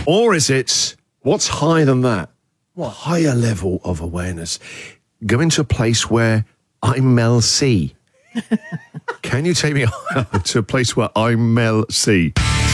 Or is it, what's higher than that? What higher level of awareness? Going to a place where I'm Mel C. Can you take me to a place where I'm Mel C?